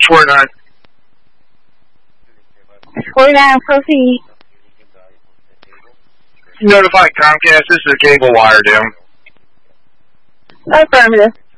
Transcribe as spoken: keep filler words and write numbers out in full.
forty-nine. forty-nine, proceed. Notify Comcast, this is a cable wire down. Affirmative.